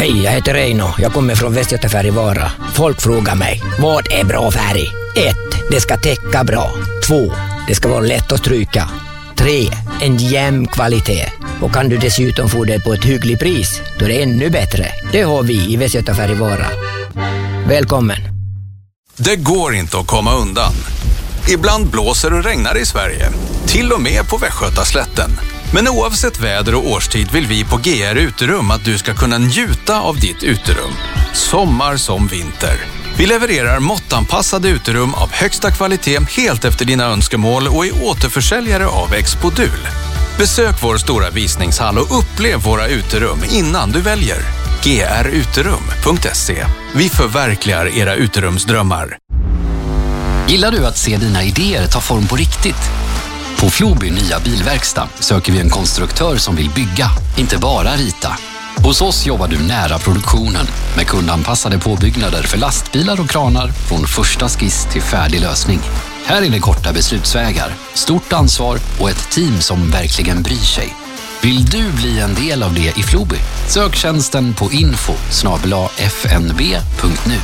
Hej, jag heter Reino. Jag kommer från Västgötafärg i Vara. Folk frågar mig, vad är bra färg? 1. Det ska täcka bra. 2. Det ska vara lätt att stryka. 3. En jämn kvalitet. Och kan du dessutom få det på ett hyggligt pris, då är det ännu bättre. Det har vi i Västgötafärg i Vara. Välkommen. Det går inte att komma undan. Ibland blåser och regnar i Sverige. Till och med på Västgötaslätten. Men oavsett väder och årstid vill vi på GR Uterum att du ska kunna njuta av ditt uterum. Sommar som vinter. Vi levererar måttanpassade uterum av högsta kvalitet helt efter dina önskemål och är återförsäljare av Expodul. Besök vår stora visningshall och upplev våra uterum innan du väljer. gruterum.se. Vi förverkligar era uterumsdrömmar. Gillar du att se dina idéer ta form på riktigt? På Floby nya bilverkstad söker vi en konstruktör som vill bygga, inte bara rita. Hos oss jobbar du nära produktionen med kundanpassade påbyggnader för lastbilar och kranar från första skiss till färdig lösning. Här är det korta beslutsvägar, stort ansvar och ett team som verkligen bryr sig. Vill du bli en del av det i Floby? Sök tjänsten på info@fnb.nu.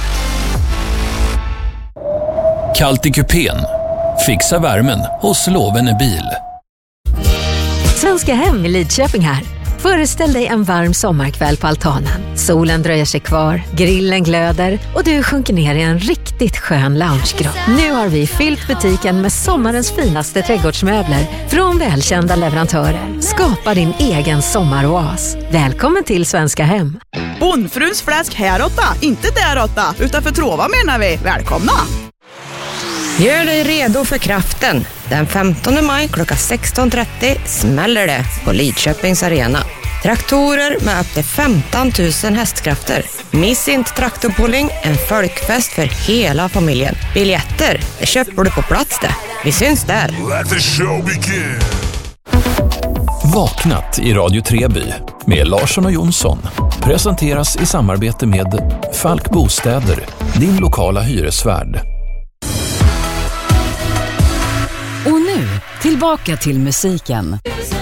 Kallt i kupén. Fixa värmen hos Lovene bil. Svenska Hem i Lidköping här. Föreställ dig en varm sommarkväll på altanen. Solen dröjer sig kvar, grillen glöder och du sjunker ner i en riktigt skön loungegrott. Nu har vi fyllt butiken med sommarens finaste trädgårdsmöbler från välkända leverantörer. Skapa din egen sommaroas. Välkommen till Svenska Hem. Bondfruns fläsk häråtta, inte däråtta, utan för Trova menar vi. Välkomna! Gör dig redo för kraften. Den 15 maj klockan 16.30 smäller det på Lidköpings arena. Traktorer med upp till 15 000 hästkrafter. Miss inte traktorpulling, en folkfest för hela familjen. Biljetter, det köper du på plats det. Vi syns där. Let the show begin. Vaknat i Radio Treby med Larsson och Jonsson. Presenteras i samarbete med Falk Bostäder, din lokala hyresvärd. Och nu, tillbaka till musiken.